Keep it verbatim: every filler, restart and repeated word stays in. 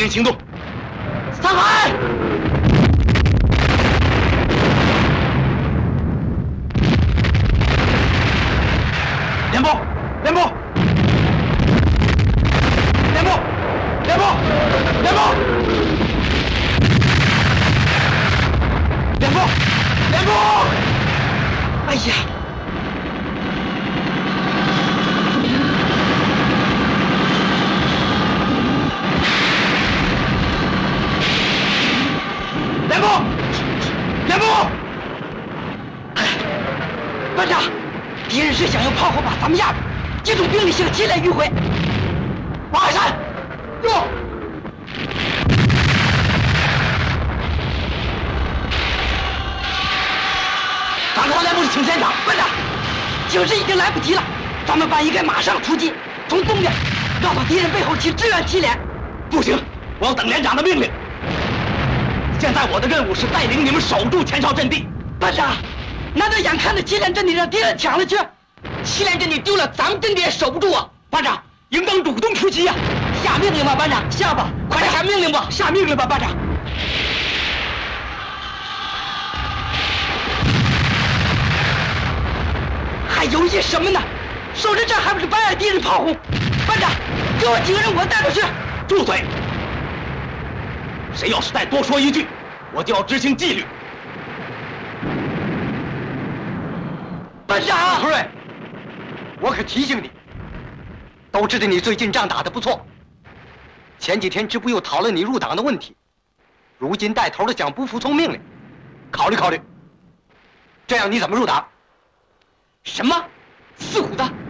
人行动。 散开！ 连部，连部，连部，连部，连部，连部，连部！ 哎呀！ 连部，连部！ 班长，敌人是想用炮火把咱们压住，集中兵力向西来迂回。 往海山，用！ 赶快连部请先场，班长，形势已经来不及了，咱们班应该马上出击，从东边绕到敌人背后去支援祁连。 不行，我要等连长的命令。 现在我的任务是带领你们守住前哨阵地。 班长，难道眼看着祁连阵地让敌人抢了去？祁连阵地丢了，咱们阵地也守不住啊！班长， 应当主动出击呀！ 下命令吧，班长，下吧，快点下命令吧， 下命令吧，班长。 还犹豫什么呢？守着这还不是白挨敌人炮轰？班长，给我几个人，我带出去。 住嘴！ 谁要是再多说一句，我就要执行纪律。 班长， 胡瑞，我可提醒你，都知道你最近仗打得不错，前几天支部又讨论你入党的问题，如今带头的想不服从命令，考虑考虑，这样你怎么入党？ 什么？四虎子